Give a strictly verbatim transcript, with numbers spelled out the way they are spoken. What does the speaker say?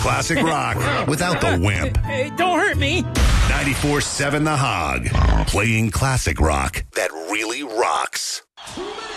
classic rock without the wimp. Hey, don't hurt me. ninety-four seven The Hog. Playing classic rock that really rocks.